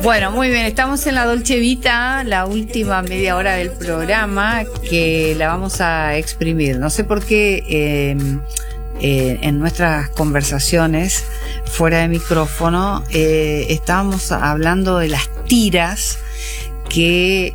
Bueno, muy bien, estamos en la Dolce Vita, la última media hora del programa, que la vamos a exprimir. No sé por qué en nuestras conversaciones fuera de micrófono estábamos hablando de las tiras que...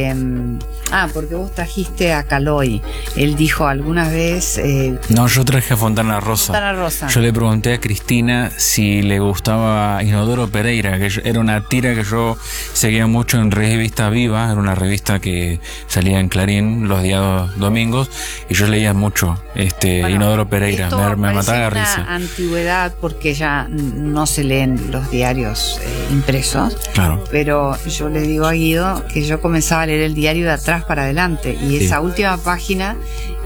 porque vos trajiste a Caloi. Él dijo alguna vez... No, yo traje a Fontana Rosa. Fontana Rosa. Yo le pregunté a Cristina si le gustaba Inodoro Pereira, que era una tira que yo seguía mucho en Revista Viva, era una revista que salía en Clarín los días domingos, y yo leía mucho Inodoro Pereira. Me mataba de risa. Una antigüedad porque ya no se leen los diarios impresos. Claro. Pero yo le digo a Guido que yo comenzaba a leer el diario de atrás para adelante, y esa última página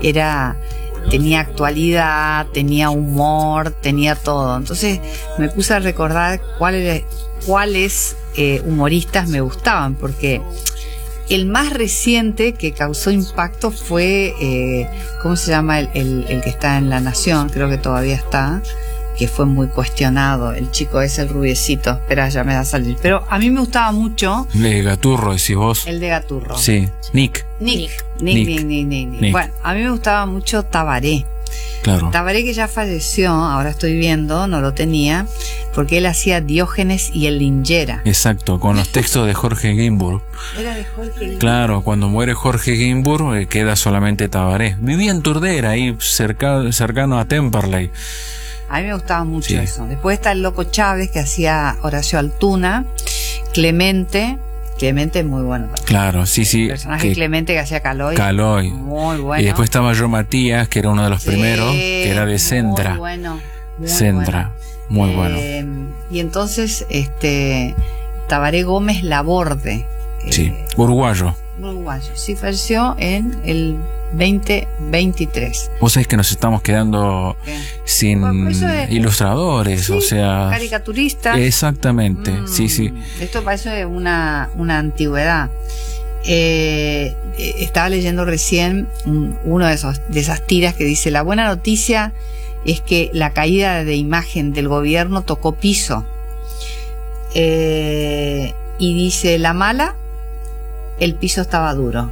tenía actualidad, tenía humor, tenía todo. Entonces me puse a recordar cuáles humoristas me gustaban, porque el más reciente que causó impacto fue ¿cómo se llama? El que está en La Nación, creo que todavía está, que fue muy cuestionado, el chico es el rubiecito, espera, ya me da a salir, pero a mí me gustaba mucho. El de Gaturro, decís vos. El de Gaturro. Sí, Nick. Bueno, a mí me gustaba mucho Tabaré. Claro. Tabaré, que ya falleció, ahora estoy viendo, no lo tenía, porque él hacía Diógenes y el Lingera. Exacto, con los textos de Jorge Guimbur. Era de Jorge Guimbur. Claro, cuando muere Jorge Guimbur queda solamente Tabaré. Vivía en Turdera, ahí cercano a Temperley. A mí me gustaba mucho eso. Después está el Loco Chávez, que hacía Horacio Altuna. Clemente es muy bueno también. Claro, sí. El personaje Clemente que hacía Caloi. Muy bueno. Y después estaba yo Matías, que era uno de los primeros, que era de Centra. Muy bueno. Muy bueno. Y entonces, Tabaré Gómez Laborde. Sí, uruguayo. Sí, falleció en el 2023. Vos sabés que nos estamos quedando sin ilustradores, o sea... Caricaturistas. Exactamente, sí. Esto parece una antigüedad. Estaba leyendo recién uno de esas tiras que dice: la buena noticia es que la caída de imagen del gobierno tocó piso. Y dice: la mala, el piso estaba duro.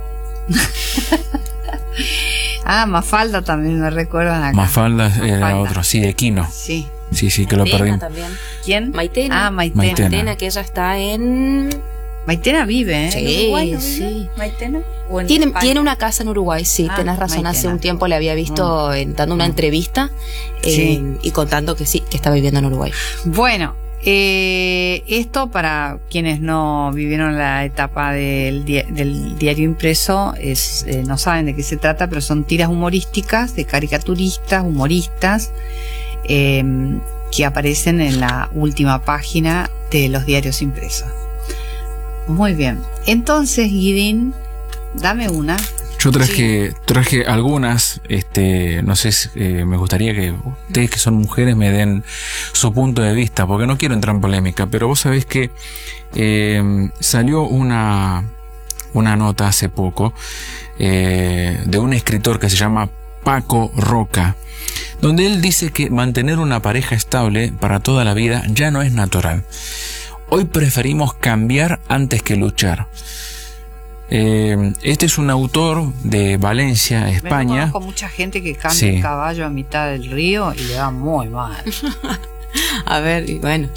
Mafalda también me recuerdan acá. Mafalda era otro, sí, de Quino. Sí, que lo perdí. También. ¿Quién? Maitena. Maitena, que ella está en... Maitena vive, ¿eh? Sí, ¿En Uruguay no sí. vive Maitena? Tiene una casa en Uruguay, sí, tenés razón. Maitena. Hace un tiempo le había visto dando una entrevista y contando que sí, que está viviendo en Uruguay. Bueno, esto, para quienes no vivieron la etapa del diario impreso, no saben de qué se trata, pero son tiras humorísticas de caricaturistas, humoristas, que aparecen en la última página de los diarios impresos. Muy bien. Entonces, Guidín, dame una. Yo traje algunas, no sé, me gustaría que ustedes, que son mujeres, me den su punto de vista, porque no quiero entrar en polémica, pero vos sabés que salió una nota hace poco de un escritor que se llama Paco Roca, donde él dice que mantener una pareja estable para toda la vida ya no es natural. Hoy preferimos cambiar antes que luchar. Este es un autor de Valencia, España. Conozco mucha gente que cambia el caballo a mitad del río y le va muy mal. A ver, y bueno.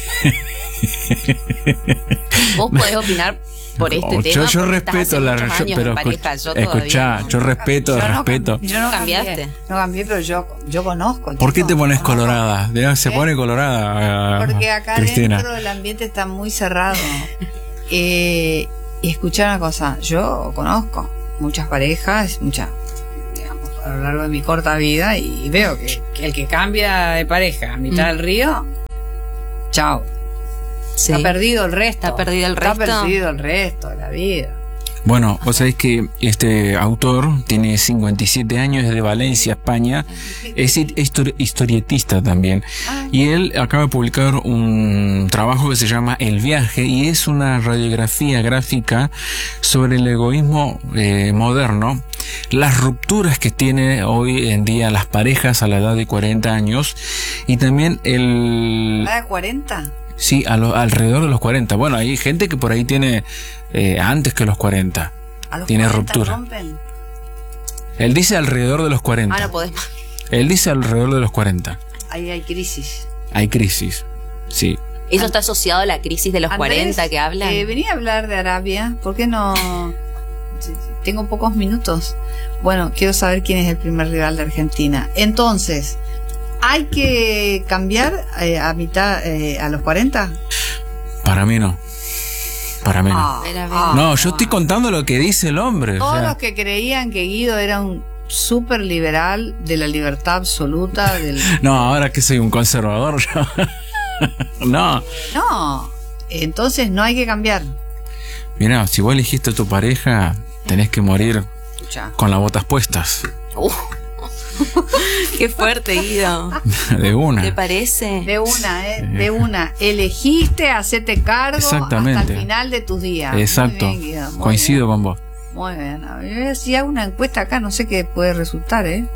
Vos podés opinar por este tema. Yo respeto la relación, pero escuchá, yo respeto. Yo no cambiaste. No cambié, pero yo conozco. ¿Por qué te pones colorada? Se pone colorada. Porque acá Cristina, dentro el ambiente está muy cerrado. Y escuchar una cosa, yo conozco muchas parejas, digamos, a lo largo de mi corta vida, y veo que el que cambia de pareja a mitad del río, chao. Sí. Está perdido el resto. Está perdido el resto de la vida. Bueno, vos sabés que este autor tiene 57 años, es de Valencia, España, es historietista también, y él acaba de publicar un trabajo que se llama El viaje, y es una radiografía gráfica sobre el egoísmo moderno, las rupturas que tiene hoy en día las parejas a la edad de 40 años, y también ¿La edad de 40? Sí, alrededor de los 40. Bueno, hay gente que por ahí tiene antes que los 40. ¿A los Tiene 40 ruptura. rompen? Él dice alrededor de los 40. Ah, no podés más. Él dice alrededor de los 40. Ahí hay crisis. Hay crisis, sí. Eso está asociado a la crisis de los Andrés, 40 que hablan. Venía a hablar de Arabia. ¿Por qué no? Tengo pocos minutos. Bueno, quiero saber quién es el primer rival de Argentina. Entonces, ¿hay que cambiar a mitad, a los 40? Para mí no. Para mí no. No, yo estoy contando lo que dice el hombre. Todos los que creían que Guido era un súper liberal de la libertad absoluta del... No, ahora que soy un conservador yo. No. No, entonces no hay que cambiar. Mira, si vos elegiste a tu pareja, tenés que morir Escucha. con las botas puestas. Qué fuerte, Guido. De una. ¿Te parece? De una, de una. Elegiste, hacete cargo Exactamente. hasta el final de tus días. Exacto. Muy bien, Guido, muy Coincido bien. con vos. Muy bien. A ver si hago una encuesta acá, no sé qué puede resultar, ¿eh?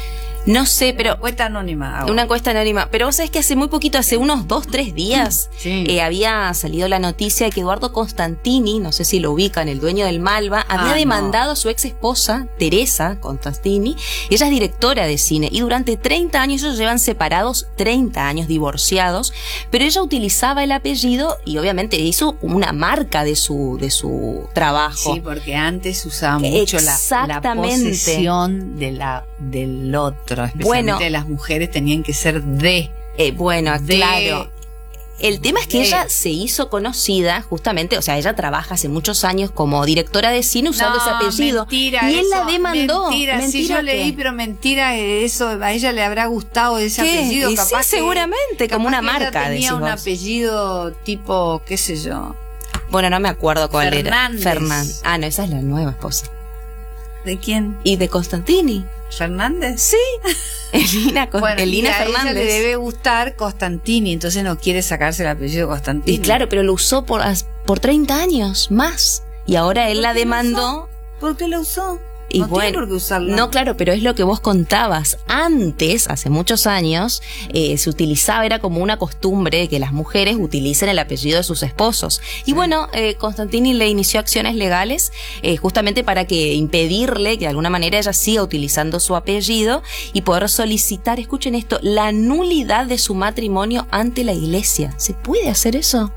No sé, pero Encuesta anónima. hago. una encuesta anónima. Pero vos sabés que hace muy poquito, hace unos 2-3 días, Sí. había salido la noticia de que Eduardo Constantini, no sé si lo ubican, el dueño del Malva, había no. demandado a su ex esposa, Teresa Constantini. Ella es directora de cine y durante 30 años, ellos llevan separados 30 años, divorciados, pero ella utilizaba el apellido y obviamente hizo una marca de su trabajo. Sí, porque antes usaba mucho la Exactamente. posesión del otro. Especialmente Bueno. las mujeres tenían que ser de. Bueno, De- claro. El tema es que de- ella se hizo conocida justamente, o sea, ella trabaja hace muchos años como directora de cine usando ese apellido. Mentira, y él eso, la demandó. Mentira, sí, yo ¿qué? leí, pero mentira, eso a ella le habrá gustado ese ¿Qué? apellido. Y sí, Capaz que- seguramente, como una capaz que ella marca, tenía decís un vos. apellido tipo, qué sé yo. Bueno, no me acuerdo cuál Fernández. era. Fernández. Ah, no, esa es la nueva esposa. ¿De quién? ¿Y de Constantini? ¿Fernández? Sí. Elina, Bueno, Elina y a ella Fernández. le debe gustar Constantini, entonces no quiere sacarse el apellido Constantini. Y claro, pero lo usó por 30 años más. Y ahora él ¿Por la qué lo demandó. ¿Por qué lo usó? Y no bueno, tiene por qué usarlo. no, claro, pero es lo que vos contabas. Antes, hace muchos años, se utilizaba, era como una costumbre que las mujeres utilicen el apellido de sus esposos. Y bueno, Constantini le inició acciones legales justamente para que impedirle que de alguna manera ella siga utilizando su apellido y poder solicitar, escuchen esto, la nulidad de su matrimonio ante la iglesia. ¿Se puede hacer eso?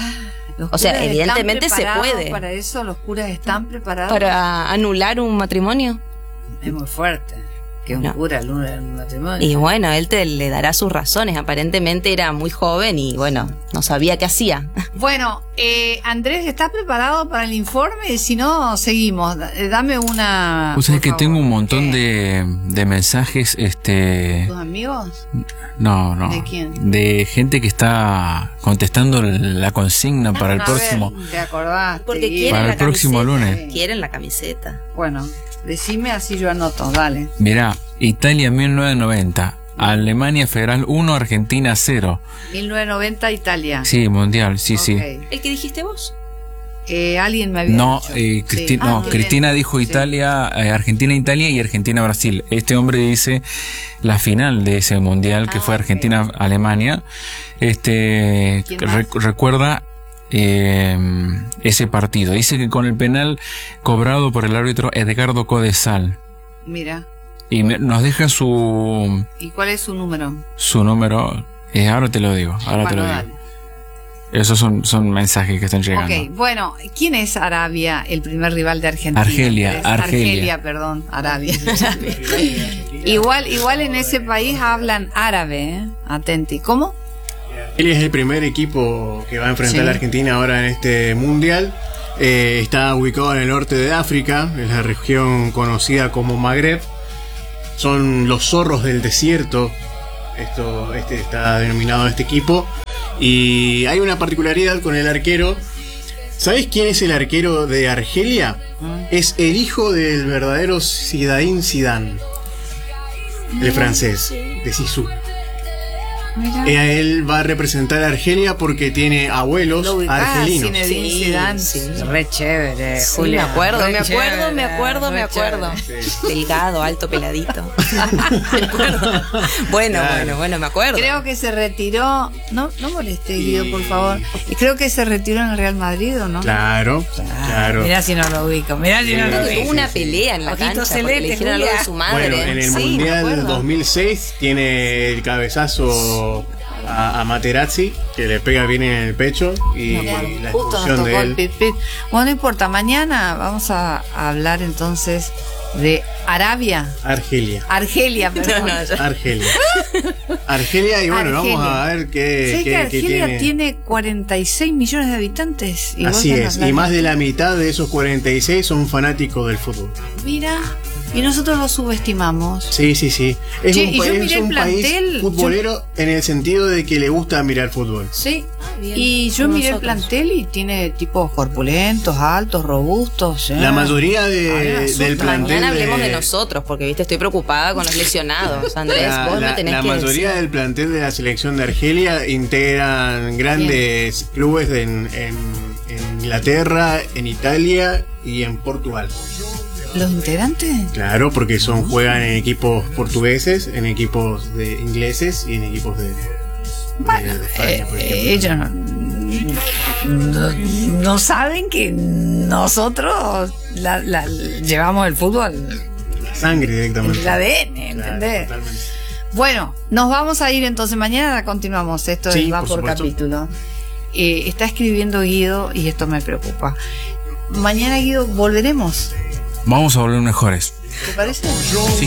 Los O sea, curas evidentemente están se preparados puede. Para eso los curas están preparados. ¿Para anular un matrimonio? Es muy fuerte. Que un No. cura anula un matrimonio. Y bueno, él le dará sus razones. Aparentemente era muy joven y bueno, no sabía qué hacía. Bueno, Andrés, ¿estás preparado para el informe? Si no, seguimos. Dame una. Vos sabés por que favor. tengo un montón ¿Qué? de mensajes, ¿Tus amigos? no, ¿De quién? de gente que está contestando la consigna para el A próximo. ver, ¿te acordaste? Porque Guido? quieren Para la el próximo camiseta. lunes. Quieren la camiseta. Bueno, decime así yo anoto, dale. Mirá, Italia 1990, Alemania Federal 1, Argentina 0. 1990 Italia. Sí, mundial, sí, sí. Ok. ¿El que dijiste vos? Alguien me había No, dicho. Sí. no, muy Cristina bien. dijo Sí. Italia, Argentina-Italia y Argentina-Brasil. Este hombre dice la final de ese mundial que fue ok. Argentina-Alemania. ¿Quién más? Recuerda ese partido. Dice que con el penal cobrado por el árbitro Edgardo Codesal. Mira. Y nos deja su ¿Y cuál es su número? número. Ahora te lo digo. Ahora te Bueno, lo dale. digo. Esos son mensajes que están llegando. Ok, bueno, ¿quién es Arabia, el primer rival de Argentina? Argelia. Argelia, perdón, Arabia. igual en ese país hablan árabe, ¿eh? Atenti. ¿Cómo? Él es el primer equipo que va a enfrentar Sí. a la Argentina ahora en este mundial. Está ubicado en el norte de África, en la región conocida como Magreb. Son los zorros del desierto. Este está denominado este equipo. Y hay una particularidad con el arquero. ¿Sabés quién es el arquero de Argelia? Es el hijo del verdadero Zinedine Zidane, el francés, de Sisu. Mira. Él va a representar a Argelia porque tiene abuelos Lo ubicás, argelinos. Zinedine Sí, Zidane. sí. Re chévere, Sí, Julia. me acuerdo, Re me acuerdo, chévere, me acuerdo, me re acuerdo. chévere. Delgado, alto, peladito. Me acuerdo. Bueno, Claro. bueno, me acuerdo. Creo que se retiró. No moleste, Guido, por favor. Y creo que se retiró en el Real Madrid, ¿o no? Claro, claro. Mirá si no lo ubico. Mirá si no Creo lo que ubico. tuvo una pelea en la Ojito cancha porque celeste, le dijeron algo Julia. de su madre. Bueno, en el Sí, me Mundial acuerdo. 2006 tiene el cabezazo a Materazzi, que le pega bien en el pecho, y Mirá, la justo nos expulsión tocó de el él. pit pit. Bueno, no importa. Mañana vamos a hablar entonces de Argelia, perdón. No, yo- Argelia. Argelia, y bueno, Argelia. vamos a ver qué, ¿Sabés que qué Argelia tiene 46 millones de habitantes? Y vos Así ya es, nos y más de la mitad de esos 46 son fanáticos del fútbol. Mira, y nosotros lo subestimamos. Sí, sí, sí. Es Che, un, y yo es miré el un país plantel, futbolero en el sentido de que le gusta mirar fútbol. Sí, bien, y yo como miré el nosotros. plantel y tiene tipos corpulentos, altos, robustos. La mayoría del plantel Mañana hablemos de nosotros, porque viste, estoy preocupada con los lesionados. Andrés, vos me tenés la que mayoría decir. del plantel de la selección de Argelia integran grandes clubes en Inglaterra, en Italia y en Portugal. ¿Los integrantes? Claro, porque juegan en equipos portugueses, en equipos de ingleses y en equipos de España, por ejemplo. Ellos no saben que nosotros llevamos el fútbol La sangre en directamente. el ADN, Claro, ¿entendés? totalmente. Bueno, nos vamos a ir entonces. Mañana la continuamos. Esto Sí, va por por supuesto. capítulo. Está escribiendo Guido y esto me preocupa. Mañana, Guido, volveremos. Vamos a volver mejores. ¿Te parece?